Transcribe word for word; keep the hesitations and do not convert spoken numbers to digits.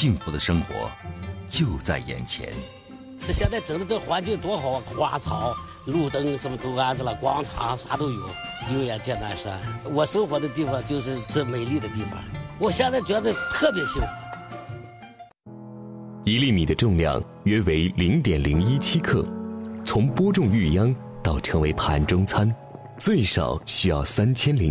幸福的生活就在眼前。 这现在整的这环境多好啊，花草、路灯什么都安置了，广场啥都有，永远见南山。我生活的地方就是这美丽的地方，我现在觉得特别幸福。 一粒米的重量约为零点零一七克，从播种育秧到成为盘中餐，最少需要三千零